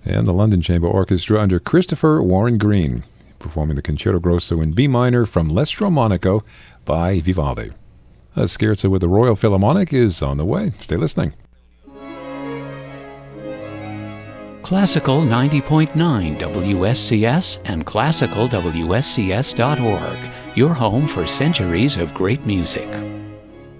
and the London Chamber Orchestra under Christopher Warren Green, performing the Concerto Grosso in B minor from L'Estro Monaco by Vivaldi. A scherzo with the Royal Philharmonic is on the way. Stay listening. Classical 90.9 WSCS and classicalwscs.org, your home for centuries of great music.